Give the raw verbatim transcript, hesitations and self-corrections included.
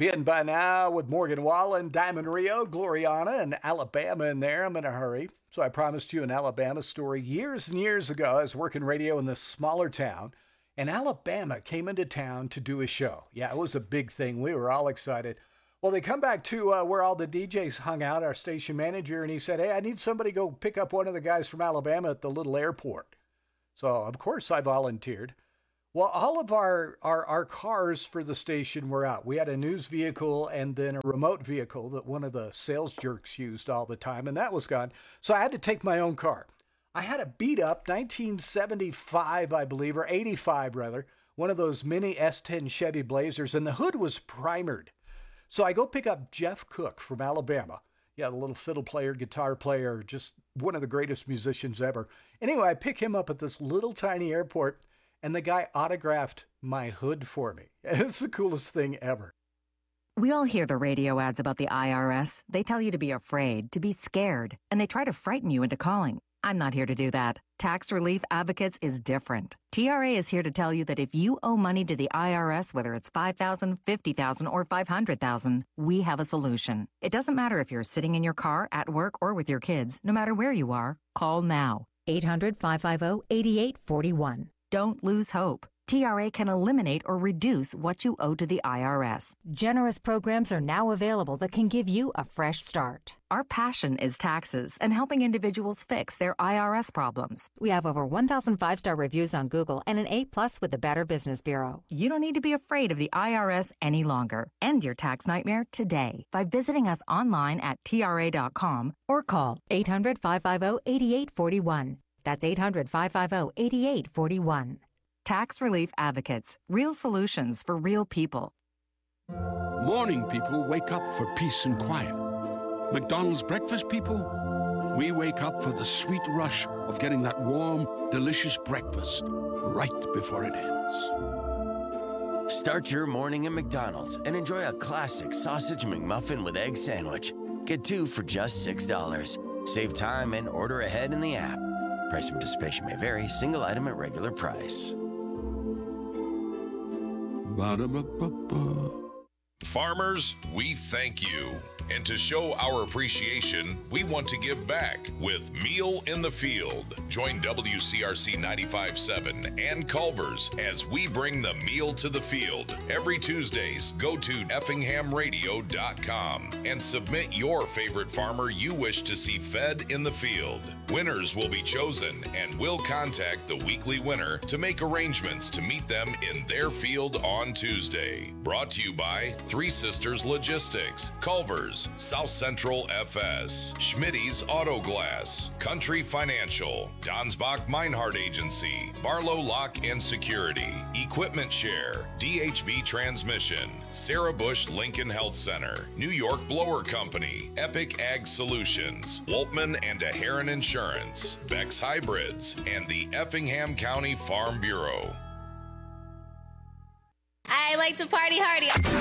Bien by now with Morgan Wallen, Diamond Rio, Gloriana, and Alabama in there. I'm in a hurry. So I promised you an Alabama story years and years ago. I was working radio in this smaller town, and Alabama came into town to do a show. Yeah, it was a big thing. We were all excited. Well, they come back to uh, where all the D Js hung out, our station manager, and he said, hey, I need somebody to go pick up one of the guys from Alabama at the little airport. So, of course, I volunteered. Well, all of our, our, our cars for the station were out. We had a news vehicle and then a remote vehicle that one of the sales jerks used all the time, and that was gone. So I had to take my own car. I had a beat up nineteen seventy-five, I believe, or eighty-five rather, one of those mini S ten Chevy Blazers, and the hood was primered. So I go pick up Jeff Cook from Alabama. Yeah, the little fiddle player, guitar player, just one of the greatest musicians ever. Anyway, I pick him up at this little tiny airport, and the guy autographed my hood for me. It's the coolest thing ever. We all hear the radio ads about the I R S. They tell you to be afraid, to be scared, and they try to frighten you into calling. I'm not here to do that. Tax Relief Advocates is different. T R A is here to tell you that if you owe money to the I R S, whether it's five thousand dollars, fifty thousand dollars, or five hundred thousand dollars, we have a solution. It doesn't matter if you're sitting in your car, at work, or with your kids. No matter where you are, call now. eight hundred, five five zero, eight eight four one. Don't lose hope. T R A can eliminate or reduce what you owe to the I R S. Generous programs are now available that can give you a fresh start. Our passion is taxes and helping individuals fix their I R S problems. We have over one thousand five-star reviews on Google and an A plus with the Better Business Bureau. You don't need to be afraid of the I R S any longer. End your tax nightmare today by visiting us online at T R A dot com or call eight hundred, five five zero, eight eight four one. That's eight hundred, five five zero, eight eight four one. Tax Relief Advocates. Real solutions for real people. Morning people wake up for peace and quiet. McDonald's breakfast people, we wake up for the sweet rush of getting that warm, delicious breakfast right before it ends. Start your morning at McDonald's and enjoy a classic sausage McMuffin with egg sandwich. Get two for just six dollars. Save time and order ahead in the app. Price and participation may vary. Single item at regular price. Ba-da-ba-ba-ba. Farmers, we thank you. And to show our appreciation, we want to give back with Meal in the Field. Join W C R C ninety-five point seven and Culver's as we bring the meal to the field. Every Tuesdays, go to effingham radio dot com and submit your favorite farmer you wish to see fed in the field. Winners will be chosen, and we'll contact the weekly winner to make arrangements to meet them in their field on Tuesday. Brought to you by Three Sisters Logistics, Culver's, South Central F S, Schmitty's Auto Glass, Country Financial, Donsbach Meinhardt Agency, Barlow Lock and Security, Equipment Share, D H B Transmission, Sarah Bush Lincoln Health Center, New York Blower Company, Epic Ag Solutions, Waltman and a Heron Insurance, Beck's Hybrids, and the Effingham County Farm Bureau. I like to party hardy.